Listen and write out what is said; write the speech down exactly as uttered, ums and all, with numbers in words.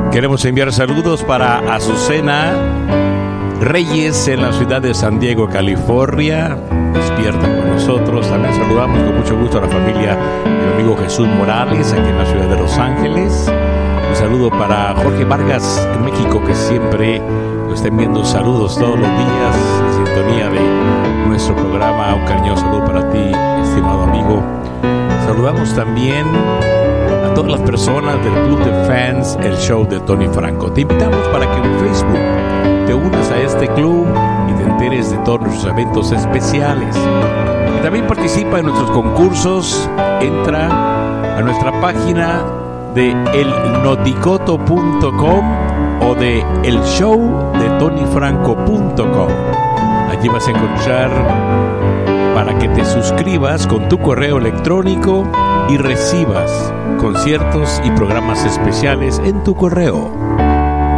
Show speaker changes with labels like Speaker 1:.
Speaker 1: Queremos enviar saludos para Azucena Reyes en la ciudad de San Diego, California. Despierta con nosotros. También saludamos con mucho gusto a la familia del amigo Jesús Morales aquí en la ciudad de Los Ángeles. Un saludo para Jorge Vargas en México, que siempre nos está enviando saludos todos los días en sintonía de nuestro programa. Un cariñoso saludo para ti, estimado amigo. Saludamos también a todas las personas del Club de Fans, el show de Tony Franco. Te invitamos para que en Facebook te unas a este club y te enteres de todos nuestros eventos especiales. Y también participa en nuestros concursos. Entra a nuestra página de el noticoto punto com o de el show de tony franco punto com. Allí vas a encontrar para que te suscribas con tu correo electrónico y recibas conciertos y programas especiales en tu correo.